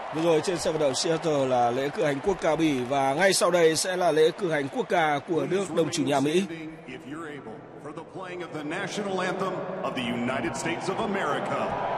Vừa rồi trên sân vận động Seattle là lễ cử hành quốc ca Bỉ và ngay sau đây sẽ là lễ cử hành quốc ca của nước Đông chủ nhà Mỹ. For the playing of the national anthem of the United States of America.